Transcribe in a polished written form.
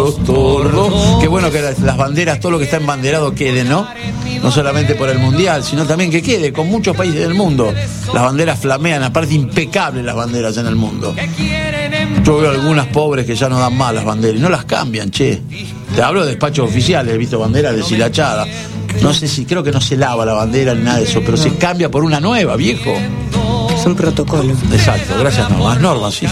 los tordos. Qué bueno que las banderas, todo lo que está embanderado quede, ¿no? No solamente por el mundial, sino también que quede con muchos países del mundo. Las banderas flamean, aparte impecables las banderas en el mundo. Yo veo algunas pobres que ya no dan más las banderas y no las cambian, che. Te hablo de despachos oficiales, he visto banderas deshilachadas. No sé si, creo que no se lava la bandera ni nada de eso, pero se cambia por una nueva, viejo. Es un protocolo. Exacto, gracias, normas, sí.